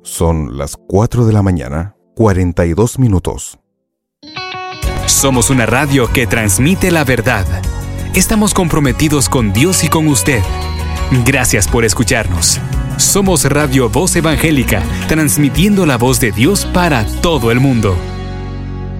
Son las 4 de la mañana, 42 minutos. Somos una radio que transmite la verdad. Estamos comprometidos con Dios y con usted. Gracias por escucharnos. Somos Radio Voz Evangélica, transmitiendo la voz de Dios para todo el mundo.